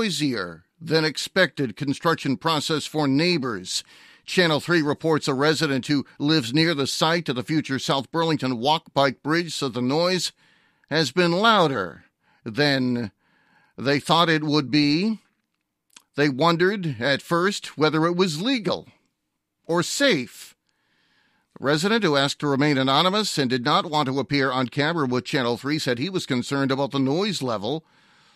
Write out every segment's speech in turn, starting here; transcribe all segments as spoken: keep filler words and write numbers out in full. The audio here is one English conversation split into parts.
noisier than expected construction process for neighbors. Channel three reports a resident who lives near the site of the future South Burlington Walk-Bike Bridge said the noise has been louder than they thought it would be. They wondered at first whether it was legal or safe. The resident, who asked to remain anonymous and did not want to appear on camera with Channel three, said he was concerned about the noise level.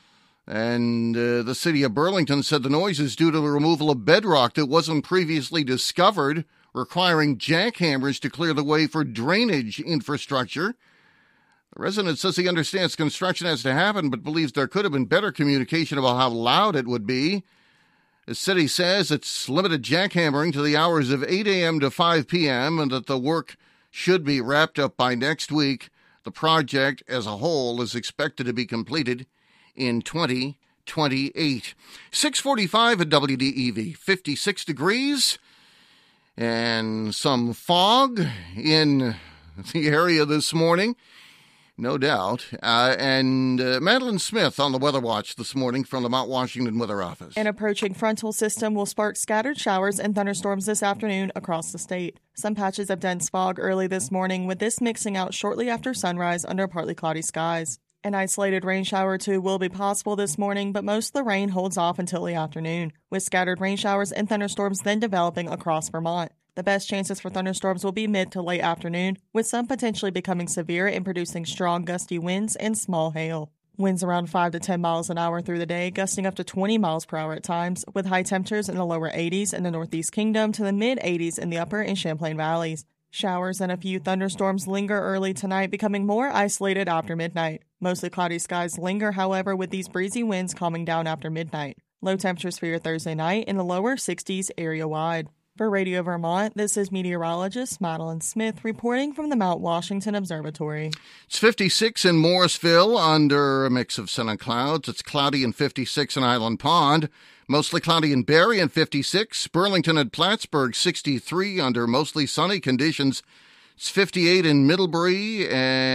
And uh, the city of Burlington said the noise is due to the removal of bedrock that wasn't previously discovered, requiring jackhammers to clear the way for drainage infrastructure. The resident says he understands construction has to happen, but believes there could have been better communication about how loud it would be. The city says it's limited jackhammering to the hours of eight a.m. to five p.m. and that the work should be wrapped up by next week. The project as a whole is expected to be completed in twenty twenty-eight. six forty-five at W D E V, fifty-six degrees and some fog in the area this morning, no doubt. Uh, and uh, Madeline Smith on the Weather Watch this morning from the Mount Washington Weather Office. An approaching frontal system will spark scattered showers and thunderstorms this afternoon across the state. Some patches of dense fog early this morning, with this mixing out shortly after sunrise under partly cloudy skies. An isolated rain shower or two will be possible this morning, but most of the rain holds off until the afternoon, with scattered rain showers and thunderstorms then developing across Vermont. The best chances for thunderstorms will be mid to late afternoon, with some potentially becoming severe and producing strong gusty winds and small hail. Winds around five to ten miles an hour through the day, gusting up to twenty miles per hour at times, with high temperatures in the lower eighties in the Northeast Kingdom to the mid-eighties in the upper and Champlain valleys. Showers and a few thunderstorms linger early tonight, becoming more isolated after midnight. Mostly cloudy skies linger, however, with these breezy winds calming down after midnight. Low temperatures for your Thursday night in the lower sixties area-wide. For Radio Vermont, this is meteorologist Madeline Smith reporting from the Mount Washington Observatory. It's fifty-six in Morrisville under a mix of sun and clouds. It's cloudy and fifty-six in Island Pond. Mostly cloudy in Barrie and fifty-six. Burlington and Plattsburgh, sixty-three under mostly sunny conditions. It's fifty-eight in Middlebury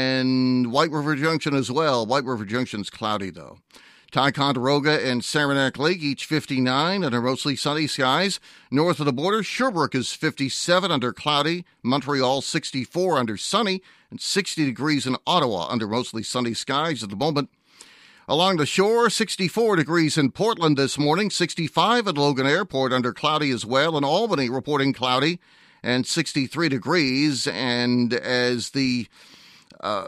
and White River Junction as well. White River Junction's cloudy, though. Ticonderoga and Saranac Lake, each fifty-nine under mostly sunny skies. North of the border, Sherbrooke is fifty-seven under cloudy. Montreal, sixty-four under sunny. And sixty degrees in Ottawa under mostly sunny skies at the moment. Along the shore, sixty-four degrees in Portland this morning. sixty-five at Logan Airport under cloudy as well. And Albany reporting cloudy and sixty-three degrees. And as the Uh,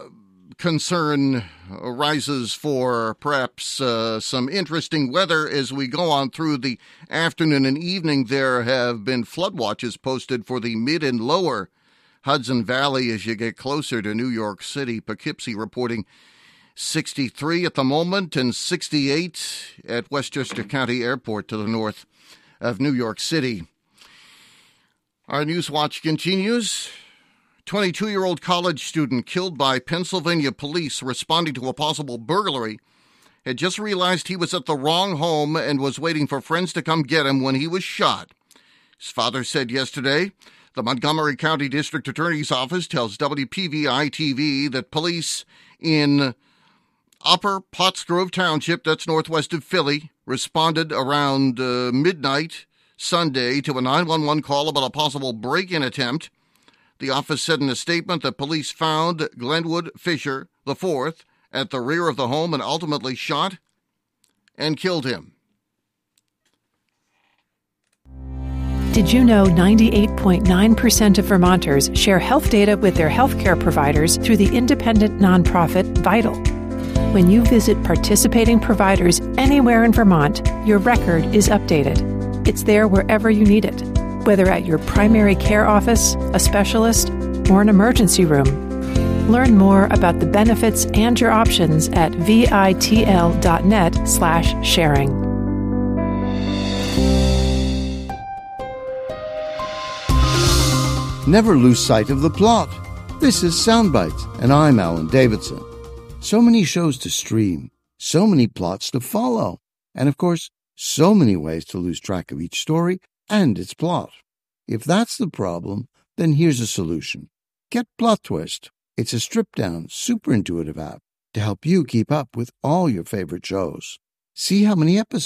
concern arises for perhaps uh, some interesting weather as we go on through the afternoon and evening, there have been flood watches posted for the mid and lower Hudson Valley as you get closer to New York City. Poughkeepsie reporting sixty-three at the moment and sixty-eight at Westchester County Airport to the north of New York City. Our News Watch continues. twenty-two-year-old college student killed by Pennsylvania police responding to a possible burglary had just realized he was at the wrong home and was waiting for friends to come get him when he was shot. His father said yesterday. The Montgomery County District Attorney's Office tells W P V I-T V that police in Upper Pottsgrove Township, that's northwest of Philly, responded around uh, midnight Sunday to a nine one one call about a possible break-in attempt. The office said in a statement that police found Glenwood Fisher the fourth at the rear of the home and ultimately shot and killed him. Did you know ninety-eight point nine percent of Vermonters share health data with their healthcare providers through the independent nonprofit Vital? When you visit participating providers anywhere in Vermont, your record is updated. It's there wherever you need it, whether at your primary care office, a specialist, or an emergency room. Learn more about the benefits and your options at vitl.net slash sharing. Never lose sight of the plot. This is Soundbites, and I'm Alan Davidson. So many shows to stream, so many plots to follow, and of course, so many ways to lose track of each story and its plot. If that's the problem, then here's a solution. Get Plot Twist. It's a stripped-down, super intuitive app to help you keep up with all your favorite shows. See how many episodes